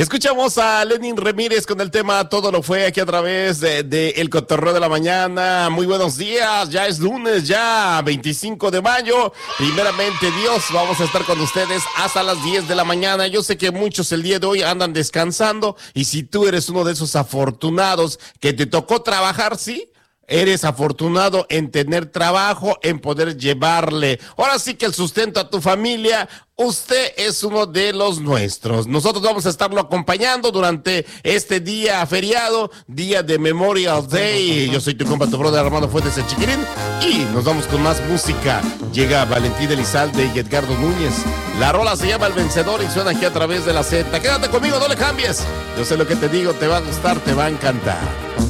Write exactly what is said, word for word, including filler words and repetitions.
Escuchamos a Lenin Ramírez con el tema Todo lo fue aquí a través de, de El Cotorreo de la Mañana. Muy buenos días, ya es lunes, ya veinticinco de mayo. Primeramente Dios, vamos a estar con ustedes hasta las diez de la mañana. Yo sé que muchos el día de hoy andan descansando y si tú eres uno de esos afortunados que te tocó trabajar, ¿sí? Eres afortunado en tener trabajo, en poder llevarle, ahora sí que el sustento a tu familia. Usted es uno de los nuestros. Nosotros vamos a estarlo acompañando durante este día feriado, día de Memorial Day. Yo soy tu compa, tu brother Armando Fuentes, el Chiquirín, y nos vamos con más música. Llega Valentín Elizalde y Edgardo Núñez. La rola se llama El Vencedor y suena aquí a través de la Z. Quédate conmigo, no le cambies. Yo sé lo que te digo, te va a gustar, te va a encantar.